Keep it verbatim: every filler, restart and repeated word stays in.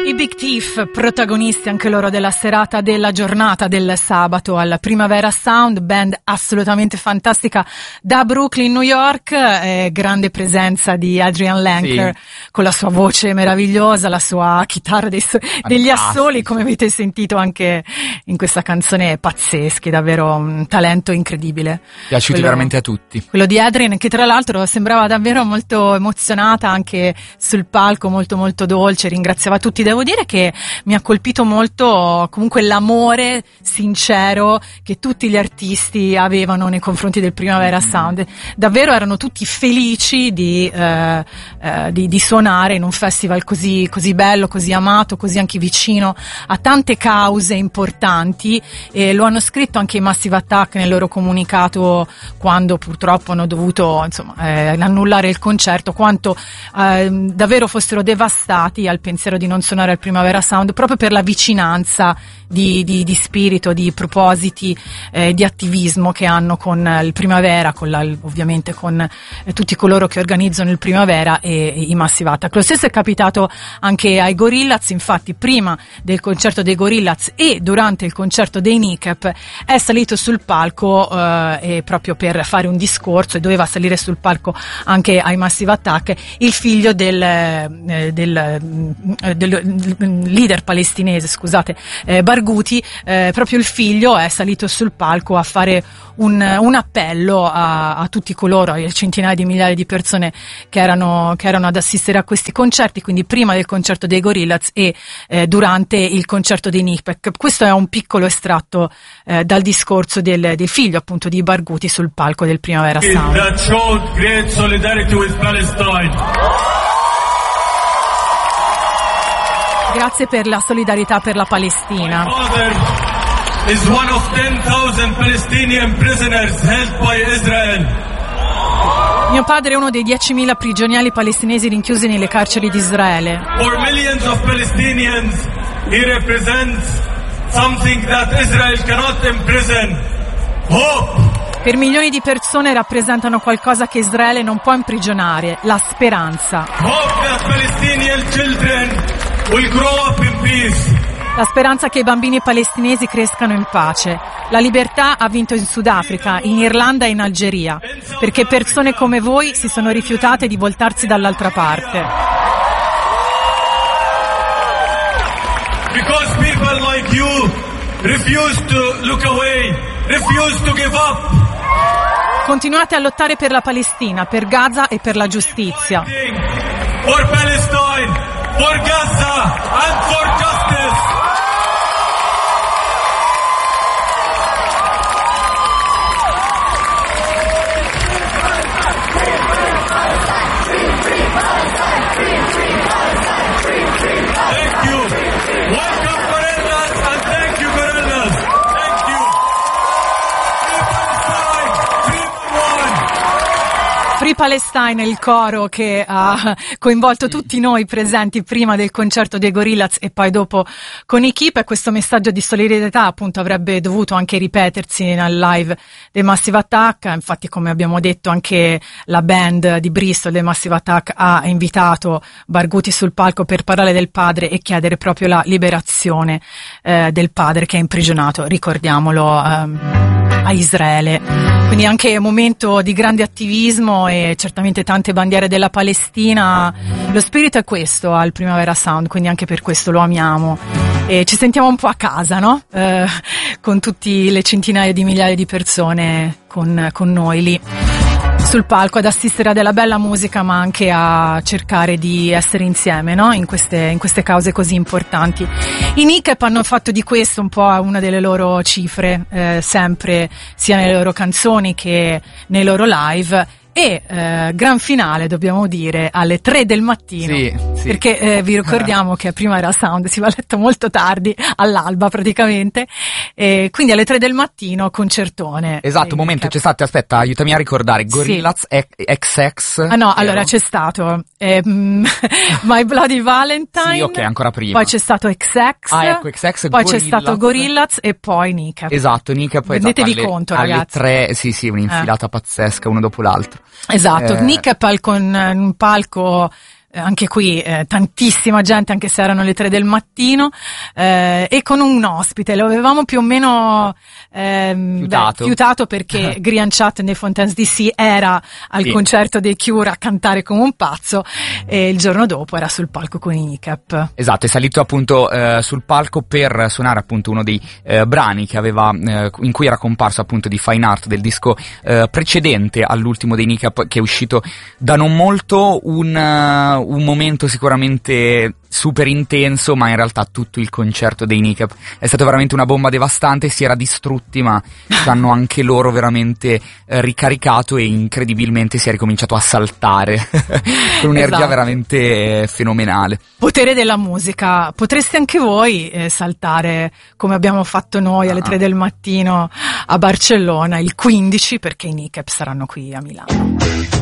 I Big Thief, protagonisti anche loro della serata della giornata del sabato al Primavera Sound, band assolutamente fantastica da Brooklyn, New York, eh, grande presenza di Adrian Lenker, sì, con la sua voce meravigliosa, la sua chitarra dei so- degli assoli, come avete sentito anche in questa canzone, pazzeschi, davvero un talento incredibile. Piaciuti quello, veramente a tutti. Quello di Adrian, che tra l'altro sembrava davvero molto emozionata anche sul palco, molto molto dolce, ringraziava tutti. Devo dire che mi ha colpito molto comunque l'amore sincero che tutti gli artisti avevano nei confronti del Primavera Sound. Davvero erano tutti felici di, eh, eh, di, di suonare in un festival così, così bello, così amato, così anche vicino a tante cause importanti, e lo hanno scritto anche i Massive Attack nel loro comunicato quando purtroppo hanno dovuto insomma eh, annullare il concerto, quanto eh, davvero fossero devastati al pensiero di non suonare al Primavera Sound, proprio per la vicinanza di, di, di spirito, di propositi, eh, di attivismo che hanno con il Primavera, con la, ovviamente con eh, tutti coloro che organizzano il Primavera e, e i Massive Attack. Lo stesso è capitato anche ai Gorillaz, infatti prima del concerto dei Gorillaz e durante il concerto dei Kneecap è salito sul palco eh, e proprio per fare un discorso, e doveva salire sul palco anche ai Massive Attack, il figlio del, eh, del, eh, del leader palestinese, scusate, eh, Barghouti, eh, proprio il figlio è salito sul palco a fare un, un appello a, a tutti coloro, alle centinaia di migliaia di persone che erano, che erano ad assistere a questi concerti, quindi prima del concerto dei Gorillaz e eh, durante il concerto dei Kneecap. Questo è un piccolo estratto eh, dal discorso del, del figlio appunto di Barghouti sul palco del Primavera Sound. That showed great solidarity with Palestine. Grazie per la solidarietà per la Palestina. My father is one of ten thousand Palestinian prisoners held by Israel. Mio padre è uno dei diecimila prigionieri palestinesi rinchiusi nelle carceri di Israele. For millions of Palestinians, he represents something that Israel cannot imprison. Hope. Per milioni di persone rappresentano qualcosa che Israele non può imprigionare, la speranza. Hope that Palestinian children will grow up in peace. La speranza che i bambini palestinesi crescano in pace. La libertà ha vinto in Sudafrica, in Irlanda e in Algeria, perché persone come voi si sono rifiutate di voltarsi dall'altra parte. Because people like you refuse to look away, refuse to give up. Continuate a lottare per la Palestina, per Gaza e per la giustizia. For Palestine, for Gaza and for justice. Thank you. Welcome Gorillaz, and thank you Gorillaz. Thank you. Free Palestine è il coro che ha coinvolto tutti noi presenti prima del concerto dei Gorillaz e poi dopo con i Keep, e questo messaggio di solidarietà appunto avrebbe dovuto anche ripetersi nel live dei Massive Attack. Infatti, come abbiamo detto, anche la band di Bristol dei Massive Attack ha invitato Barghouti sul palco per parlare del padre e chiedere proprio la liberazione eh, del padre che è imprigionato, ricordiamolo, ehm, a Israele. Quindi anche un momento di grande attivismo e certamente tante bandiere della Palestina. Lo spirito è questo al Primavera Sound, quindi anche per questo lo amiamo e ci sentiamo un po' a casa, no? Eh, con tutte le centinaia di migliaia di persone con, con noi lì sul palco ad assistere a della bella musica, ma anche a cercare di essere insieme, no? In queste, in queste cause così importanti. I Kneecap hanno fatto di questo un po' una delle loro cifre, eh, sempre sia nelle loro canzoni che nei loro live. E eh, gran finale, dobbiamo dire, alle tre del mattino, sì, sì. Perché eh, vi ricordiamo che prima era Sound, si va a letto molto tardi, all'alba praticamente, e quindi alle tre del mattino concertone. Esatto, un momento, c'è stato, aspetta, aiutami a ricordare, Gorillaz, sì. X X. Ah no, allora c'è stato eh, My Bloody Valentine, sì, ok, ancora prima. Poi c'è stato X X, ah, ecco, X X, poi Gorillaz. C'è stato Gorillaz e poi Kneecap. Esatto, Kneecap, rendetevi esatto, conto, alle, ragazzi. Alle tre, sì sì, un'infilata eh. pazzesca, uno dopo l'altro. Esatto, eh. Kneecap con un palco anche qui eh, tantissima gente, anche se erano le tre del mattino, eh, e con un ospite. Lo avevamo più o meno ehm, fiutato. Beh, fiutato perché Grian Chatt nei Fontaines D C era al sì. concerto dei Cure a cantare come un pazzo, e il giorno dopo era sul palco con i Kneecap. Esatto, è salito appunto eh, sul palco per suonare appunto uno dei eh, brani che aveva eh, in cui era comparso appunto di Fine Art, del disco eh, precedente all'ultimo dei Kneecap, che è uscito da non molto, un, uh, un momento sicuramente super intenso, ma in realtà tutto il concerto dei Kneecap è stato veramente una bomba devastante. Si era distrutti, ma hanno anche loro veramente eh, ricaricato, e incredibilmente si è ricominciato a saltare con un'energia esatto. veramente eh, fenomenale. Potere della musica. Potreste anche voi eh, saltare come abbiamo fatto noi alle ah. tre del mattino a Barcellona il quindici, perché i Kneecap saranno qui a Milano.